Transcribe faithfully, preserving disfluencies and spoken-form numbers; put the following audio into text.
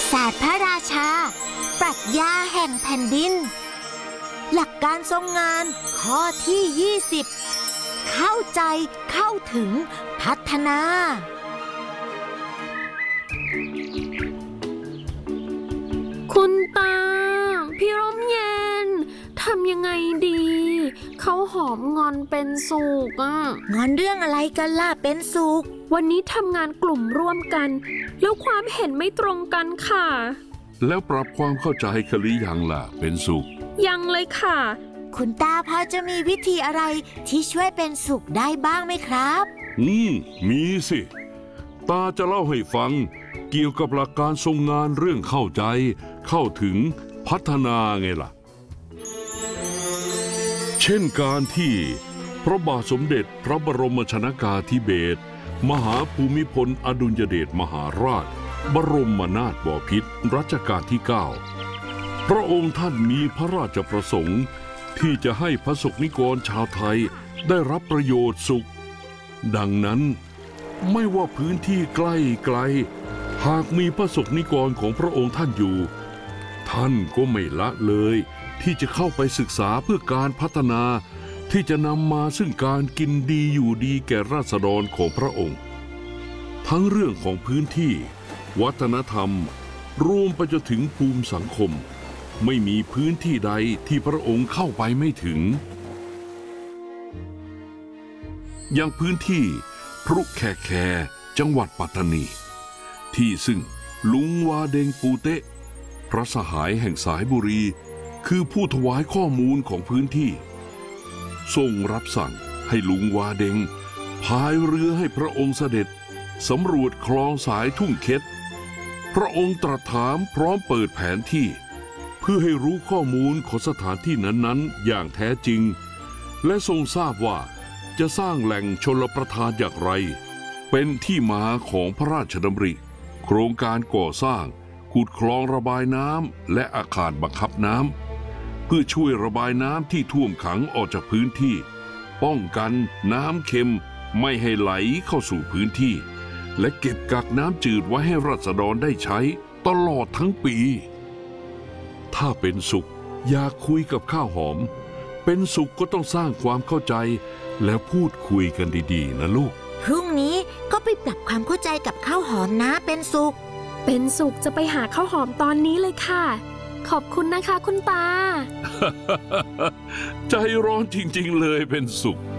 ศาสตร์พระราชาปรัชญาแห่งแผ่นดินหลักการทรงงานข้อที่ยี่สิบเข้าใจเข้าถึงพัฒนาคุณตาพี่ร่มเย็นทำยังไงดีเขาหอมงอนเป็นสุขอ่ะงอนเรื่องอะไรกันล่ะเป็นสุขวันนี้ทำงานกลุ่มร่วมกันแล้วความเห็นไม่ตรงกันค่ะแล้วปรับความเข้าใจกันหรือยังล่ะเป็นสุขยังเลยค่ะคุณตาพอจะมีวิธีอะไรที่ช่วยเป็นสุขได้บ้างไหมครับอืมมีสิตาจะเล่าให้ฟังเกี่ยวกับหลักการทรงงานเรื่องเข้าใจเข้าถึงพัฒนาไงล่ะเช่นการที่พระบาทสมเด็จพระบรมชนกาธิเบศรมหาภูมิพลอดุลยเดชมหาราชบรมนาถบพิตรรัชกาลที่เก้าพระองค์ท่านมีพระราชประสงค์ที่จะให้พระสงฆ์นิกรชาวไทยได้รับประโยชน์สุขดังนั้นไม่ว่าพื้นที่ใกล้ไกลหากมีพระสงฆ์นิกรของพระองค์ท่านอยู่ท่านก็ไม่ละเลยที่จะเข้าไปศึกษาเพื่อการพัฒนาที่จะนำมาซึ่งการกินดีอยู่ดีแก่ราษฎรของพระองค์ทั้งเรื่องของพื้นที่วัฒนธรรมรวมไปจนถึงภูมิสังคมไม่มีพื้นที่ใดที่พระองค์เข้าไปไม่ถึงอย่างพื้นที่พรุแคแคจังหวัดปัตตานีที่ซึ่งลุงวาเดงปูเตะพระสหายแห่งสายบุรีคือผู้ถวายข้อมูลของพื้นที่ทรงรับสั่งให้ลุงวาเดงพายเรือให้พระองค์เสด็จสำรวจคลองสายทุ่งเค็ดพระองค์ตรัสถามพร้อมเปิดแผนที่เพื่อให้รู้ข้อมูลของสถานที่นั้นๆอย่างแท้จริงและทรงทราบว่าจะสร้างแหล่งชลประทานอย่างไรเป็นที่มาของพระราชดำริโครงการก่อสร้างขุดคลองระบายน้ำและอาคารบังคับน้ำเพื่อช่วยระบายน้ำที่ท่วมขังออกจากพื้นที่ป้องกันน้ำเค็มไม่ให้ไหลเข้าสู่พื้นที่และเก็บกักน้ำจืดไว้ให้ราษฎรได้ใช้ตลอดทั้งปีถ้าเป็นสุขอยากคุยกับข้าวหอมเป็นสุขก็ต้องสร้างความเข้าใจแล้วพูดคุยกันดีๆนะลูกพรุ่งนี้ก็ไปปรับความเข้าใจกับข้าวหอมนะเป็นสุขเป็นสุขจะไปหาข้าวหอมตอนนี้เลยค่ะขอบคุณนะคะคุณตาใจร้อนจริงๆเลยเป็นสุข